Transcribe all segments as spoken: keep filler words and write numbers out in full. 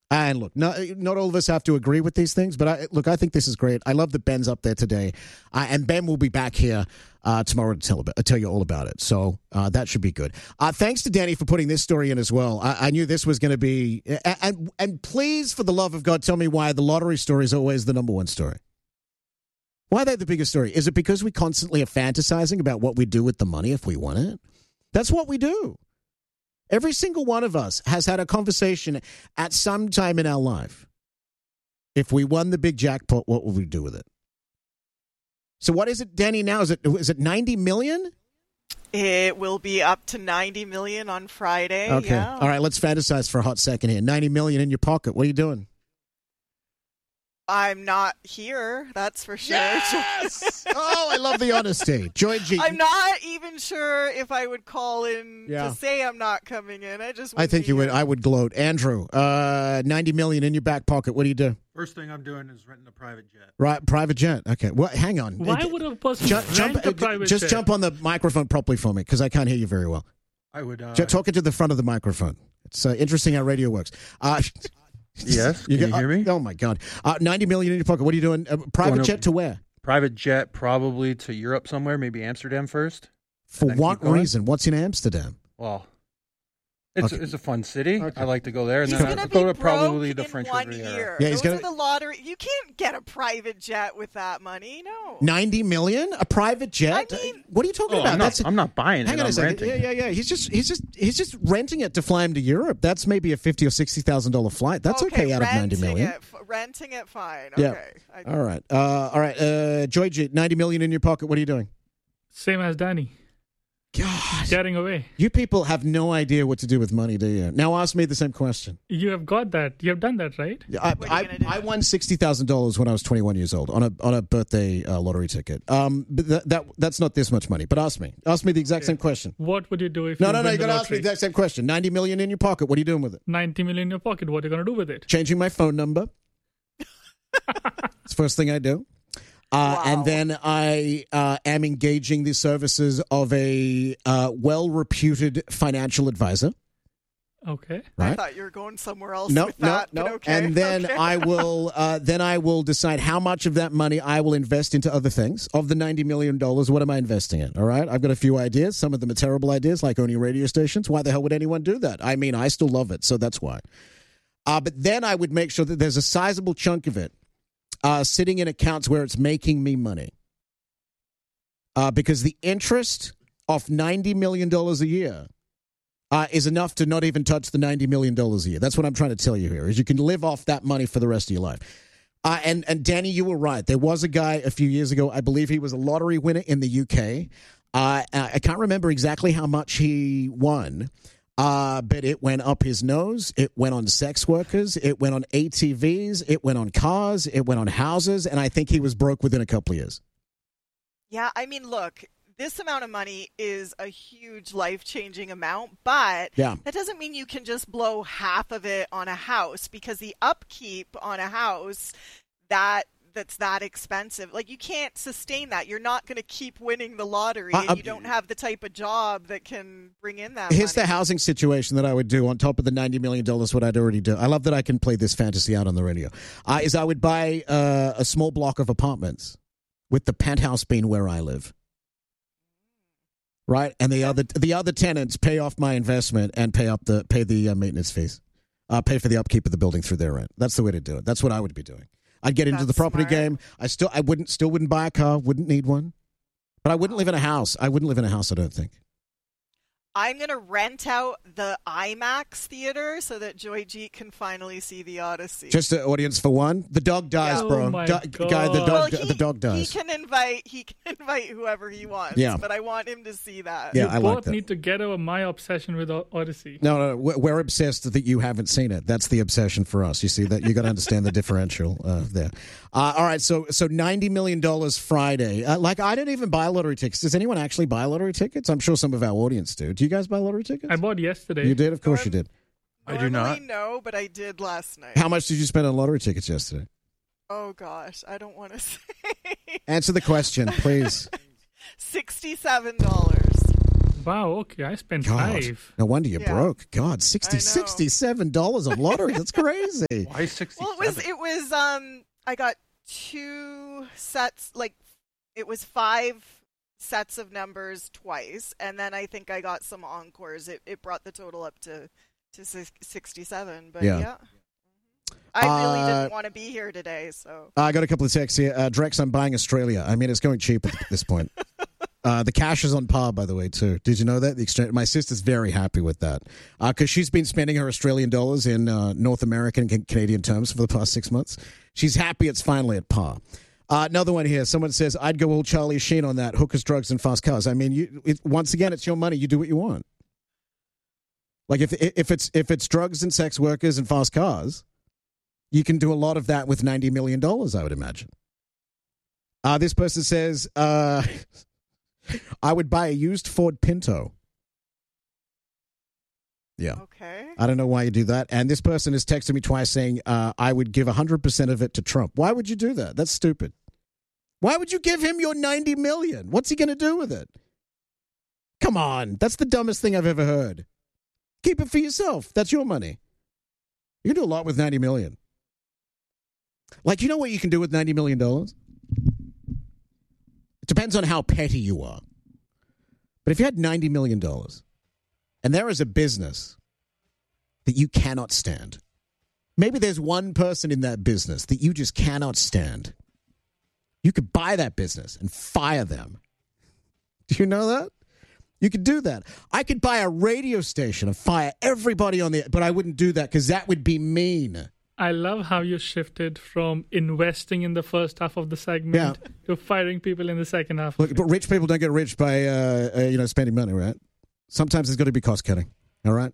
And look, not, not all of us have to agree with these things, but I, look, I think this is great. I love that Ben's up there today. Uh, and Ben will be back here uh, tomorrow to tell, about, tell you all about it. So uh, that should be good. Uh, thanks to Danny for putting this story in as well. I, I knew this was going to be... And, and please, for the love of God, tell me why the lottery story is always the number one story. Why are they the biggest story? Is it because we constantly are fantasizing about what we do with the money if we won it? That's what we do. Every single one of us has had a conversation at some time in our life. If we won the big jackpot, what would we do with it? So what is it, Danny, now? Is it is it ninety million? It will be up to ninety million on Friday. Okay. Yeah. All right, let's fantasize for a hot second here. ninety million in your pocket. What are you doing? I'm not here, that's for sure. Yes! Oh, I love the honesty. Joy G. I'm not even sure if I would call in Yeah. to say I'm not coming in. I just I think you here. would. I would gloat. Andrew, uh, ninety million in your back pocket. What do you do? First thing I'm doing is renting a private jet. Right, private jet. Okay. Well, hang on. Why Uh, would a person ju- rent jump, a uh, private Just jet? jump on the microphone properly for me, because I can't hear you very well. I would. Uh, Ju- Talk into the front of the microphone. It's uh, interesting how radio works. Uh, Yes, can you, got- hear me? Oh my God! Uh, ninety million in your pocket. What are you doing? Uh, private Going jet over- to where? Private jet, probably to Europe somewhere, maybe Amsterdam first. For Then what keep going. reason? What's in Amsterdam? Well, it's Okay. it's a fun city. Okay. I like to go there, and He's then going I to go be to probably broke the in French one Riviera. year. Yeah, he's Those gonna- are the lottery. You can't get a private jet with that money. No. Ninety million? A private jet? I mean- what are you talking Oh, about? I'm not, I'm not buying Hang it. on I'm a second. renting Yeah, it. yeah, yeah. He's just, he's just, he's just renting it to fly him to Europe. That's maybe a fifty or sixty thousand dollar flight. That's okay, out of ninety renting million. It, f- renting it, fine. Yeah. Okay. I- All right. Uh, all right. Uh, Joy G, ninety million in your pocket. What are you doing? Same as Danny. God, Getting away. you people have no idea what to do with money, do you? Now ask me the same question. You have got that. You have done that, right? I, What are you I, gonna do? I won sixty thousand dollars when I was twenty-one years old on a on a birthday uh, lottery ticket. Um, but that, that that's not this much money. But ask me, ask me the exact same question. What would you do if No, you no, no. win You the got to ask me lottery? the exact same question. Ninety million in your pocket. What are you doing with it? ninety million in your pocket. What are you going to do with it? Changing my phone number. It's the first thing I do. Uh, Wow. And then I uh, am engaging the services of a uh, well-reputed financial advisor. Okay. I Right? thought you were going somewhere else No, with no, that. no. but okay. And then okay. I will, uh, then I will decide how much of that money I will invest into other things. Of the ninety million dollars, what am I investing in? All right, I've got a few ideas. Some of them are terrible ideas, like owning radio stations. Why the hell would anyone do that? I mean, I still love it, so that's why. Uh, but then I would make sure that there's a sizable chunk of it uh, sitting in accounts where it's making me money. Uh, because the interest of ninety million dollars a year uh, is enough to not even touch the ninety million dollars a year. That's what I'm trying to tell you here, is you can live off that money for the rest of your life. Uh, and, and Danny, you were right. There was a guy a few years ago, I believe he was a lottery winner in the U K. Uh, I can't remember exactly how much he won, uh, but it went up his nose. It went on sex workers. It went on A T Vs. It went on cars. It went on houses. And I think he was broke within a couple of years. Yeah, I mean, look, this amount of money is a huge life-changing amount, but Yeah. that doesn't mean you can just blow half of it on a house, because the upkeep on a house that that's that expensive, like, you can't sustain that. You're not going to keep winning the lottery, Uh, and uh, you don't have the type of job that can bring in that Here's money. the housing situation that I would do on top of the ninety million dollars, what I'd already do. I love that I can play this fantasy out on the radio. Uh, is I would buy uh, a small block of apartments, with the penthouse being where I live. Right? And the other the other tenants pay off my investment and pay up the pay the uh, maintenance fees. Uh, pay for the upkeep of the building through their rent. That's the way to do it. That's what I would be doing. I'd get into That's the property smart. game. I still I wouldn't still wouldn't buy a car, wouldn't need one. But I wouldn't live in a house. I wouldn't live in a house, I don't think. I'm going to rent out the IMAX theater so that Joy Jeet can finally see the Odyssey. Just an audience for one. The dog dies, Yeah. bro. Oh my Do- guy, the God. dog, well, di- he, the dog he dies. can invite he can invite whoever he wants, Yeah. but I want him to see that. Yeah, you I both like that. need to get over my obsession with O- Odyssey. No, no, we're we're obsessed that you haven't seen it. That's the obsession for us. You see that? You got to understand the differential uh, there. Uh, all right, so so ninety million dollars Friday. Uh, like, I don't even buy lottery tickets. Does anyone actually buy lottery tickets? I'm sure some of our audience do. Do you guys buy lottery tickets? I bought yesterday. You did, of course you did. I do Normally, not. no, but I did last night. How much did you spend on lottery tickets yesterday? Oh gosh, I don't want to say. Answer the question, please. Sixty-seven dollars. Wow, okay. I spent God, five. no wonder you're Yeah. broke. God, sixty, I know. sixty-seven dollars on lottery. That's crazy. Why sixty-seven? Well, it was it was um I got two sets, like it was five sets of numbers twice, and then I think I got some encores. It it brought the total up to to sixty-seven. But Yeah. yeah, I really Uh, didn't want to be here today, so I got a couple of texts here. Uh, Drex, I'm buying Australia. I mean, it's going cheap at this point. Uh, the cash is on par, by the way, too. Did you know that? The exchange, my sister's very happy with that because uh, she's been spending her Australian dollars in uh, North American and Canadian terms for the past six months. She's happy it's finally at par. Uh, another one here. Someone says, I'd go all Charlie Sheen on that. Hookers, drugs, and fast cars. I mean, you, it, once again, it's your money. You do what you want. Like if if it's if it's drugs and sex workers and fast cars, you can do a lot of that with ninety million dollars, I would imagine. Uh, this person says, uh, I would buy a used Ford Pinto. Yeah. okay. I don't know why you do that. And this person has texted me twice saying, uh, I would give one hundred percent of it to Trump. Why would you do that? That's stupid. Why would you give him your ninety million dollars? What's he going to do with it? Come on. That's the dumbest thing I've ever heard. Keep it for yourself. That's your money. You can do a lot with ninety million dollars. Like, you know what you can do with ninety million dollars? It depends on how petty you are. But if you had ninety million dollars and there is a business that you cannot stand, maybe there's one person in that business that you just cannot stand, you could buy that business and fire them. Do you know that? You could do that. I could buy a radio station and fire everybody on the, but I wouldn't do that because that would be mean. I love how you shifted from investing in the first half of the segment Yeah. to firing people in the second half. Look, but rich people don't get rich by, uh, uh, you know, spending money, right? Sometimes there's got to be cost cutting. All right?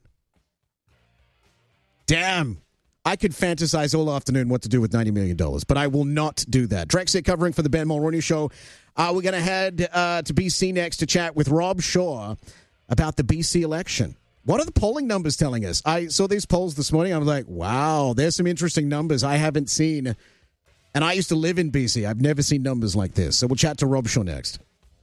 Damn. I could fantasize all afternoon what to do with ninety million dollars, but I will not do that. Drexit covering for the Ben Mulroney Show. Uh, we're going to head uh, to B C next to chat with Rob Shaw about the B C election. What are the polling numbers telling us? I saw these polls this morning. I was like, wow, there's some interesting numbers I haven't seen. And I used to live in B C. I've never seen numbers like this. So we'll chat to Rob Shaw next.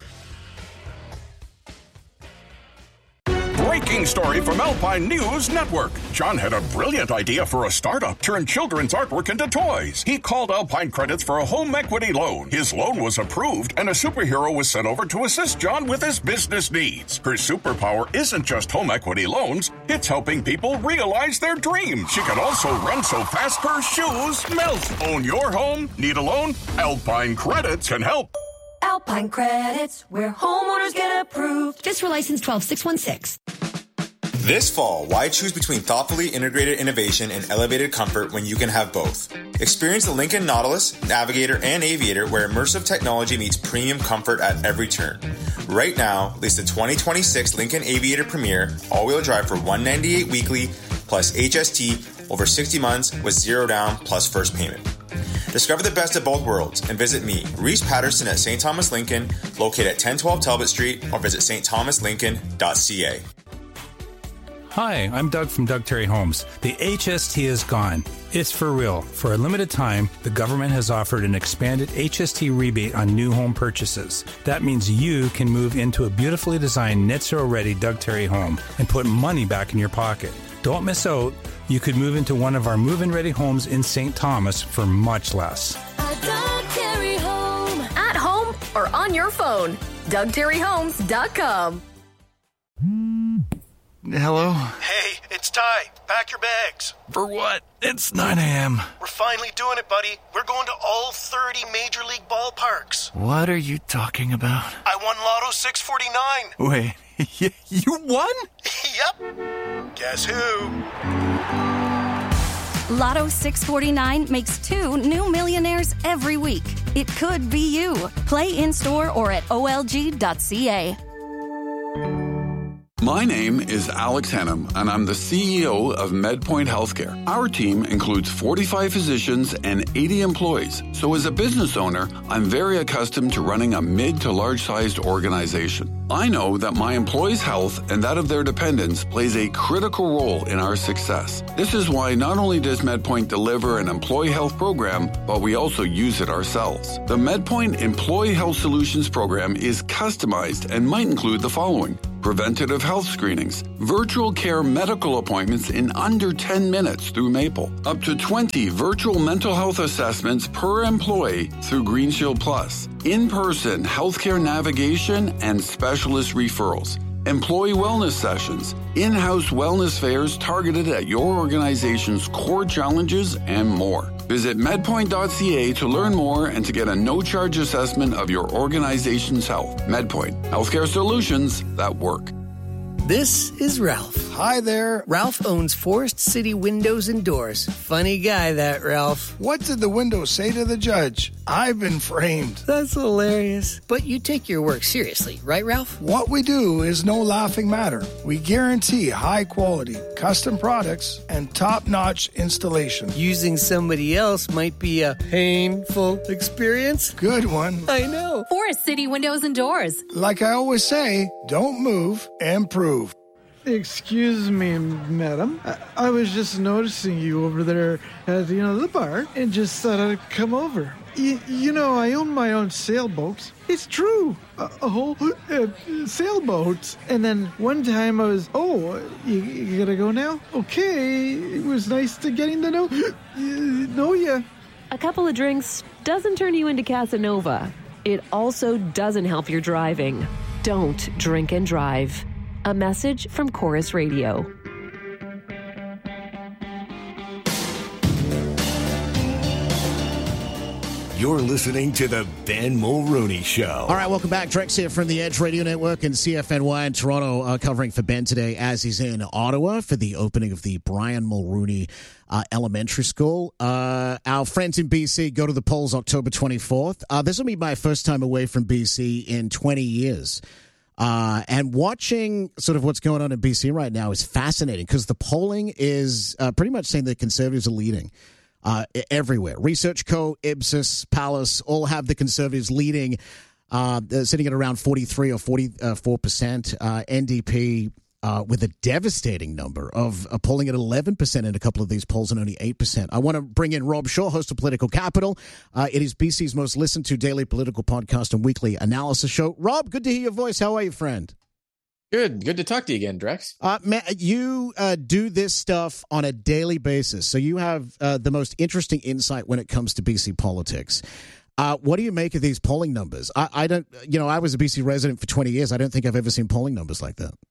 Breaking story from Alpine News Network. John had a brilliant idea for a startup, turn children's artwork into toys. He called Alpine Credits for a home equity loan. His loan was approved, and a superhero was sent over to assist John with his business needs. Her superpower isn't just home equity loans, it's helping people realize their dreams. She can also run so fast her shoes melt. Own your home? Need a loan? Alpine Credits can help. Alpine Credits, where homeowners get approved. Just for license twelve six one six. This fall, why choose between thoughtfully integrated innovation and elevated comfort when you can have both? Experience the Lincoln Nautilus, Navigator, and Aviator, where immersive technology meets premium comfort at every turn. Right now, lease the twenty twenty-six Lincoln Aviator Premier all-wheel drive for one hundred ninety-eight dollars weekly plus H S T over sixty months with zero down plus first payment. Discover the best of both worlds and visit me, Reese Patterson at Saint Thomas Lincoln, located at ten twelve Talbot Street, or visit s t thomas lincoln dot c a. Hi, I'm Doug from Doug Terry Homes. The H S T is gone. It's for real. For a limited time, the government has offered an expanded H S T rebate on new home purchases. That means you can move into a beautifully designed net zero ready Doug Terry home and put money back in your pocket. Don't miss out. You could move into one of our move-in ready homes in Saint Thomas for much less. A Doug Terry home. At home or on your phone. Doug Terry Homes dot com. Hello? Hey, it's Ty. Pack your bags. For what? It's nine a.m. We're finally doing it, buddy. We're going to all thirty Major League ballparks. What are you talking about? I won Lotto six forty-nine. Wait, you won? Yep. Guess who? Lotto six forty-nine makes two new millionaires every week. It could be you. Play in-store or at O L G dot C A. My name is Alex Hennum, and I'm the C E O of MedPoint Healthcare. Our team includes forty-five physicians and eighty employees. So as a business owner, I'm very accustomed to running a mid to large-sized organization. I know that my employees' health and that of their dependents plays a critical role in our success. This is why not only does MedPoint deliver an employee health program, but we also use it ourselves. The MedPoint Employee Health Solutions program is customized and might include the following: preventative health screenings, virtual care medical appointments in under ten minutes through Maple, up to twenty virtual mental health assessments per employee through Green Shield Plus, in-person healthcare navigation and specialist referrals, employee wellness sessions, in-house wellness fairs targeted at your organization's core challenges, and more. Visit medpoint dot c a to learn more and to get a no-charge assessment of your organization's health. MedPoint, healthcare solutions that work. This is Ralph. Hi there. Ralph owns Forest City Windows and Doors. Funny guy, that Ralph. What did the window say to the judge? I've been framed. That's hilarious. But you take your work seriously, right, Ralph? What we do is no laughing matter. We guarantee high quality, custom products, and top-notch installation. Using somebody else might be a painful experience. Good one. I know. Forest City Windows and Doors. Like I always say, don't move, improve. Excuse me, madam. I, I was just noticing you over there at, you know, the bar and just thought I'd come over. Y- you know, I own my own sailboat. It's true. A, a whole uh, sailboat. And then one time I was, oh, you, you gotta go now? Okay. It was nice to getting to know, uh, know ya. A couple of drinks doesn't turn you into Casanova. It also doesn't help your driving. Don't drink and drive. A message from Chorus Radio. You're listening to the Ben Mulrooney Show. All right, welcome back. Drex here from the Edge Radio Network and C F N Y in Toronto, uh, covering for Ben today as he's in Ottawa for the opening of the Brian Mulrooney uh, Elementary School. Uh, our friends in B C go to the polls October twenty-fourth. Uh, this will be my first time away from B C in twenty years. Uh, and watching sort of what's going on in B C right now is fascinating because the polling is uh, pretty much saying that Conservatives are leading uh, everywhere. Research Co., Ipsos, Palace all have the Conservatives leading, uh, sitting at around forty-three or forty-four percent. Uh, N D P uh, with a devastating number of uh, polling at eleven percent in a couple of these polls and only eight percent. I want to bring in Rob Shaw, host of Political Capital. Uh, it is B C's most listened to daily political podcast and weekly analysis show. Rob, good to hear your voice. How are you, friend? Good. Good to talk to you again, Drex. Uh, man, you uh, do this stuff on a daily basis, so you have uh, the most interesting insight when it comes to B C politics. Uh, what do you make of these polling numbers? I, I don't, you know, I was a B C resident for twenty years. I don't think I've ever seen polling numbers like that.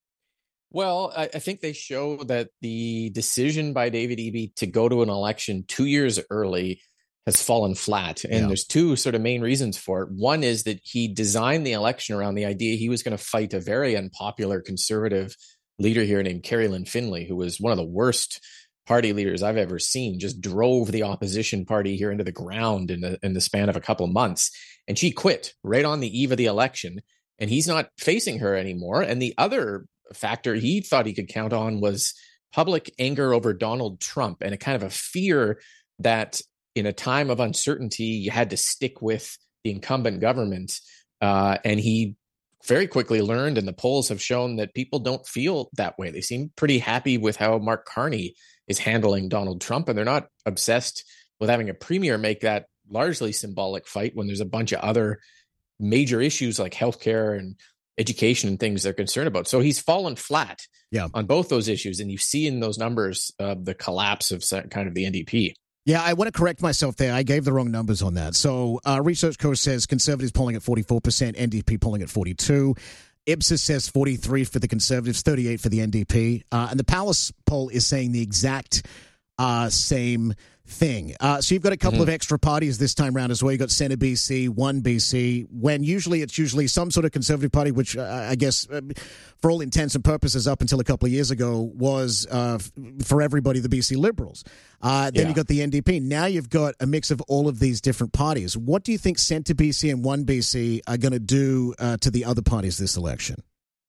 Well, I, I think they show that the decision by David Eby to go to an election two years early has fallen flat. And yeah. There's two sort of main reasons for it. One is that he designed the election around the idea he was going to fight a very unpopular conservative leader here named Carrie Lynn Finlay, who was one of the worst party leaders I've ever seen, just drove the opposition party here into the ground in the, in the span of a couple of months. And she quit right on the eve of the election. And he's not facing her anymore. And the other factor he thought he could count on was public anger over Donald Trump and a kind of a fear that in a time of uncertainty, you had to stick with the incumbent government. Uh, and he very quickly learned, and the polls have shown that people don't feel that way. They seem pretty happy with how Mark Carney is handling Donald Trump, and they're not obsessed with having a premier make that largely symbolic fight when there's a bunch of other major issues like healthcare and education and things they're concerned about. So he's fallen flat yeah. on both those issues. And you see in those numbers uh, the collapse of kind of the N D P. Yeah, I want to correct myself there. I gave the wrong numbers on that. So uh, Research Co. says Conservatives polling at forty-four percent, N D P polling at forty-two. Ipsos says forty-three for the Conservatives, thirty-eight for the N D P. Uh, and the Palace poll is saying the exact uh, same thing. Uh, so you've got a couple mm-hmm. of extra parties this time around as well. You've got Centre B C, One B C, when usually it's usually some sort of Conservative party, which uh, I guess uh, for all intents and purposes up until a couple of years ago was uh, f- for everybody the B C Liberals. Uh, then yeah. you've got the N D P. Now you've got a mix of all of these different parties. What do you think Centre B C and One B C are going to do uh, to the other parties this election?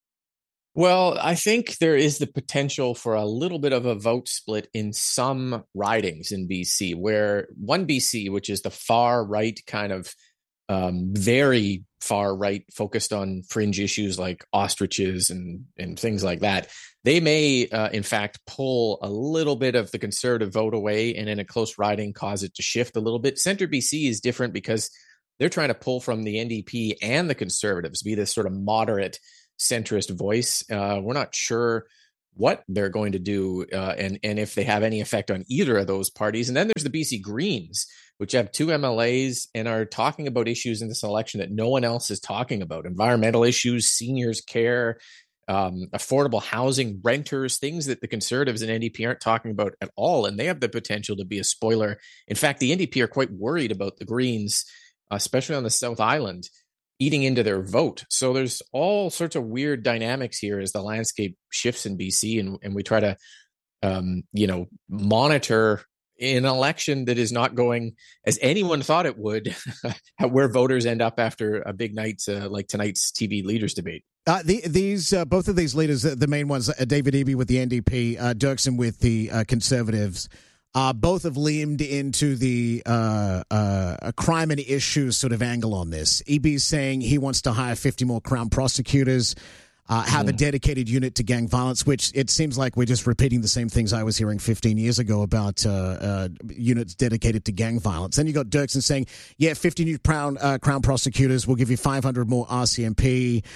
Well, I think there is the potential for a little bit of a vote split in some ridings in B C, where One B C, which is the far right kind of um, very far right focused on fringe issues like ostriches and, and things like that, they may, uh, in fact, pull a little bit of the conservative vote away and in a close riding cause it to shift a little bit. Centre B C is different because they're trying to pull from the N D P and the Conservatives, be this sort of moderate centrist voice. Uh, we're not sure what they're going to do uh, and, and if they have any effect on either of those parties. And then there's the B C Greens, which have two M L As and are talking about issues in this election that no one else is talking about. Environmental issues, seniors care, um, affordable housing, renters, things that the Conservatives and N D P aren't talking about at all. And they have the potential to be a spoiler. In fact, the N D P are quite worried about the Greens, especially on the South Island, eating into their vote. So there's all sorts of weird dynamics here as the landscape shifts in B C, and, and we try to, um, you know, monitor an election that is not going as anyone thought it would, where voters end up after a big night uh, like tonight's T V leaders debate. Uh, the, these uh, both of these leaders, the main ones, uh, David Eby with the N D P, uh, Dirksen with the uh, Conservatives, Uh, both have leaned into the uh, uh, crime and issues sort of angle on this. Eby's saying he wants to hire fifty more Crown prosecutors, uh, have mm. a dedicated unit to gang violence, which it seems like we're just repeating the same things I was hearing fifteen years ago about uh, uh, units dedicated to gang violence. Then you got Dirksen saying, yeah, fifty new Crown, uh, Crown prosecutors, we'll give you five hundred more R C M P.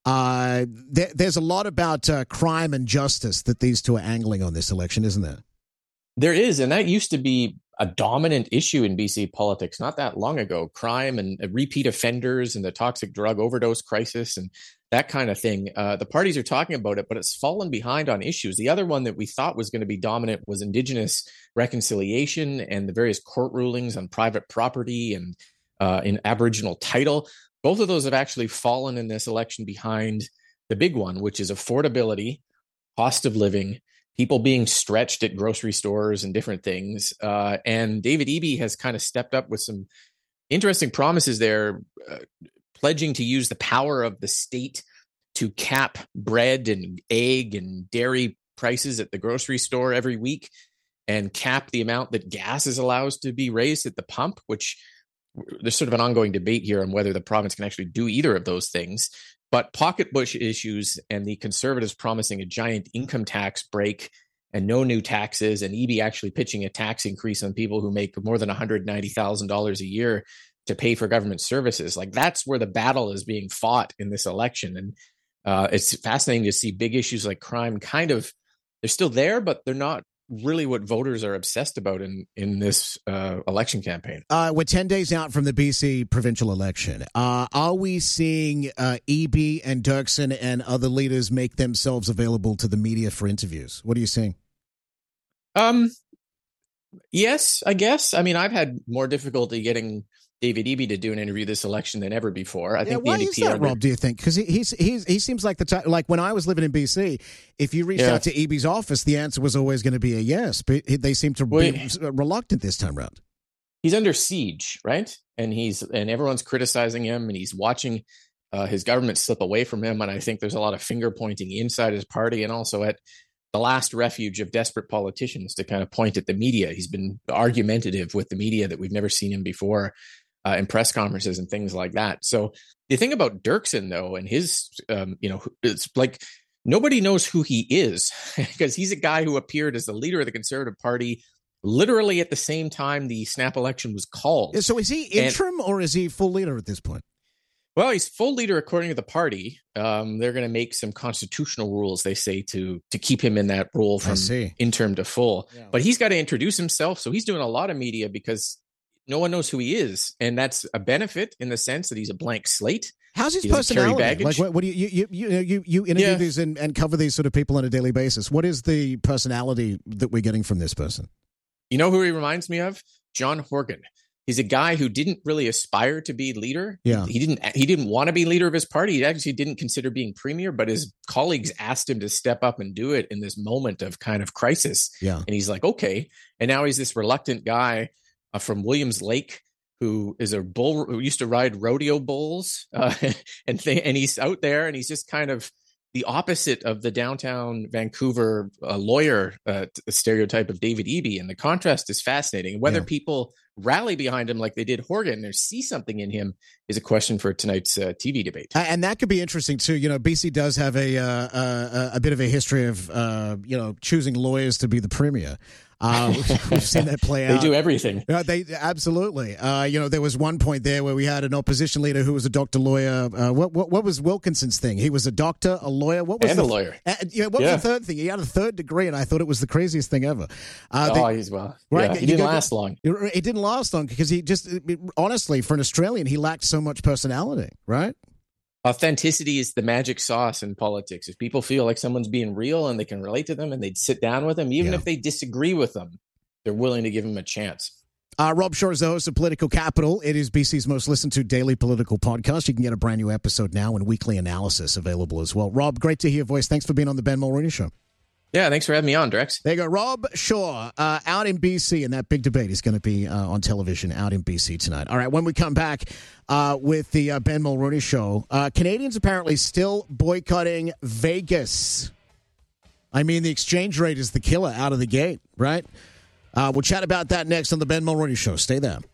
Uh, there, there's a lot about uh, crime and justice that these two are angling on this election, isn't there? There is, and that used to be a dominant issue in B C politics not that long ago. Crime and repeat offenders and the toxic drug overdose crisis and that kind of thing. Uh, the parties are talking about it, but it's fallen behind on issues. The other one that we thought was going to be dominant was Indigenous reconciliation and the various court rulings on private property and uh, in Aboriginal title. Both of those have actually fallen in this election behind the big one, which is affordability, cost of living, people being stretched at grocery stores and different things. Uh, and David Eby has kind of stepped up with some interesting promises there, uh, pledging to use the power of the state to cap bread and egg and dairy prices at the grocery store every week and cap the amount that gas is allowed to be raised at the pump, which there's sort of an ongoing debate here on whether the province can actually do either of those things. But pocketbook issues and the Conservatives promising a giant income tax break and no new taxes, and Eby actually pitching a tax increase on people who make more than one hundred ninety thousand dollars a year to pay for government services. Like, that's where the battle is being fought in this election. And uh, it's fascinating to see big issues like crime kind of, they're still there, but they're not really what voters are obsessed about in, in this uh, election campaign. Uh, we're ten days out from the B C provincial election. Uh, are we seeing uh, Eby and Dirksen and other leaders make themselves available to the media for interviews? What are you seeing? Um, yes, I guess. I mean, I've had more difficulty getting David Eby to do an interview this election than ever before. I yeah, think why the N D P is that, under- Rob, do you think? Because he, he's, he's, he seems like the type, like when I was living in B C, if you reached Yeah. out to Eby's office, the answer was always going to be a yes, but they seem to Well, be reluctant this time around. He's under siege, right? And he's and everyone's criticizing him, and he's watching uh, his government slip away from him. And I think there's a lot of finger pointing inside his party and also at the last refuge of desperate politicians to kind of point at the media. He's been argumentative with the media that we've never seen him before. Uh, in press conferences and things like that. So the thing about Dirksen, though, and his, um, you know, it's like nobody knows who he is because he's a guy who appeared as the leader of the Conservative Party literally at the same time the snap election was called. So is he interim and, or is he full leader at this point? Well, he's full leader according to the party. Um, they're going to make some constitutional rules, they say, to to keep him in that role from interim to full. Yeah. But he's got to introduce himself. So he's doing a lot of media because no one knows who he is, and that's a benefit in the sense that he's a blank slate. How's his he personality? Like, what, what do you you you you you interview Yeah. these and, and cover these sort of people on a daily basis? What is the personality that we're getting from this person? You know who he reminds me of? John Horgan. He's a guy who didn't really aspire to be leader. Yeah. He didn't he didn't want to be leader of his party. He actually didn't consider being premier, but his colleagues asked him to step up and do it in this moment of kind of crisis. Yeah. And he's like, okay. And now he's this reluctant guy uh, from Williams Lake who is a bull who used to ride rodeo bulls uh, and th- and he's out there and he's just kind of the opposite of the downtown Vancouver uh, lawyer uh, stereotype of David Eby. And the contrast is fascinating. Whether Yeah. people rally behind him like they did Horgan or see something in him is a question for tonight's uh, T V debate. Uh, and that could be interesting too. You know, B C does have a uh, uh, a bit of a history of uh, you know choosing lawyers to be the premier. Uh, we've seen that play They out. do everything. Yeah, they absolutely. Uh, you know, there was one point there where we had an opposition leader who was a doctor, lawyer. Uh, what, what what was Wilkinson's thing? He was a doctor, a lawyer. What was And the, a lawyer. Uh, yeah, what Yeah. was the third thing? He had a third degree, and I thought it was the craziest thing ever. Uh, oh, they- he's well. Right, Yeah, he you didn't go- last long. It didn't last long because he just, honestly, for an Australian, he lacked so much personality, right? Authenticity is the magic sauce in politics. If people feel like someone's being real and they can relate to them and they'd sit down with them, even Yeah. if they disagree with them, they're willing to give them a chance. Uh, Rob Shaw is the host of Political Capital. It is B C's most listened to daily political podcast. You can get a brand new episode now and weekly analysis available as well. Rob, great to hear your voice. Thanks for being on the Ben Mulroney Show. Yeah, thanks for having me on, Drex. There you go. Rob Shaw uh, out in B C, and that big debate is going to be uh, on television out in B C tonight. All right, when we come back uh, with the uh, Ben Mulroney Show, uh, Canadians apparently still boycotting Vegas. I mean, the exchange rate is the killer out of the gate, right? Uh, we'll chat about that next on the Ben Mulroney Show. Stay there.